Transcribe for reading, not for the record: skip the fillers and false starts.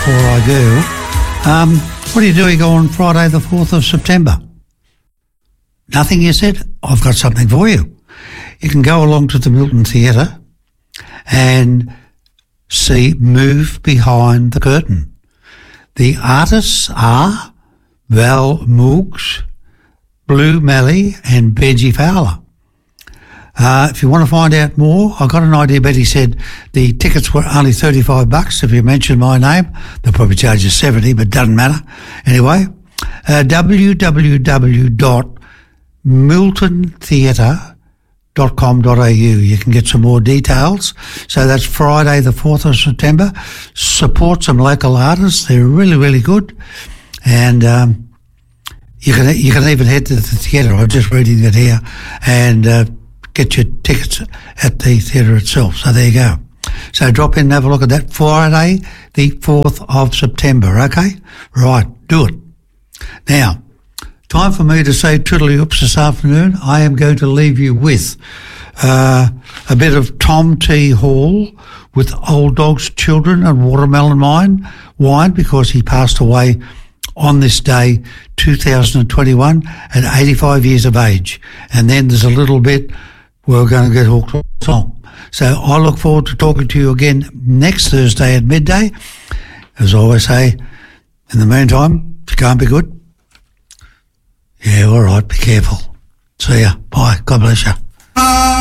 before I go. What are you doing on Friday the 4th of September? Nothing, you said? I've got something for you. You can go along to the Milton Theatre and see Move Behind the Curtain. The artists are Val Moogs, Blue Malley and Benji Fowler. If you want to find out more, I got an idea. Betty said the tickets were only $35. If you mention my name, they'll probably charge you $70, but doesn't matter. Anyway, www.miltontheatre.com.au. You can get some more details. So that's Friday the 4th of September. Support some local artists. They're really, really good. And you can even head to the theatre. I'm just reading it here. And get your tickets at the theatre itself. So there you go. So drop in and have a look at that Friday, the 4th of September, okay? Right, do it. Now, time for me to say toodly-oops this afternoon. I am going to leave you with a bit of Tom T. Hall with Old Dog's Children and Watermelon Wine because he passed away on this day, 2021, at 85 years of age. And then there's a little bit we're going to get hooked on the song. So I look forward to talking to you again next Thursday at midday. As I always say, in the meantime, if you can't be good, yeah, all right, be careful. See ya. Bye. God bless you.